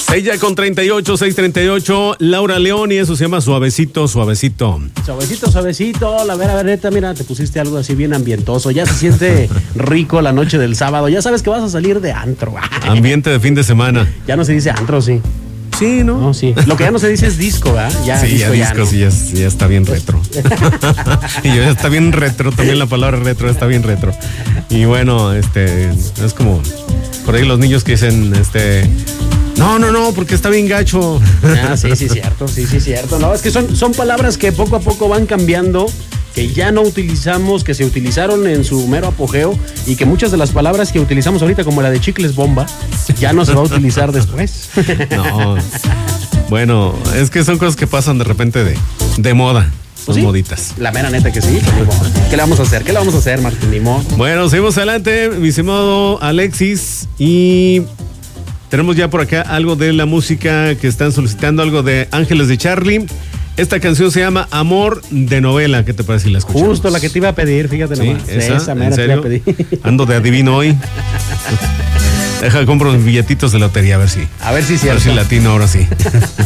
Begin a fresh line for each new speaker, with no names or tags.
6:38, Laura León, y eso se llama Suavecito, Suavecito.
Suavecito, suavecito. A ver, neta, mira, te pusiste algo así bien ambientoso. Ya se siente rico la noche del sábado. Ya sabes que vas a salir de antro.
Ambiente de fin de semana.
Ya no se dice antro, sí.
Sí, ¿no?
No, sí. Lo que ya no se dice es disco, ¿verdad? Ya,
sí,
disco,
ya disco,
no.
sí, ya está bien retro. Y ya está bien retro, también la palabra retro está bien retro. Y bueno, es como por ahí los niños que dicen, no, porque está bien gacho.
Ah, sí, cierto. No, es que son palabras que poco a poco van cambiando, que ya no utilizamos, que se utilizaron en su mero apogeo, y que muchas de las palabras que utilizamos ahorita, como la de chicles bomba, ya no se va a utilizar después.
No, bueno, es que son cosas que pasan de repente de moda. Son
¿Sí?
Moditas.
La mera neta que sí. ¿Qué le vamos a hacer, Martín Limón?
Bueno, seguimos adelante, mi estimado Alexis, y tenemos ya por acá algo de la música que están solicitando, algo de Ángeles de Charlie. Esta canción se llama Amor de Novela. ¿Qué te parece si la escuchamos?
Justo la que te iba a pedir, fíjate nomás.
¿Sí? ¿Esa
mera te iba a pedir.
Ando de adivino hoy. Deja, compro unos billetitos de lotería, a ver si.
A ver si es
A ver
cierto.
si latino ahora sí.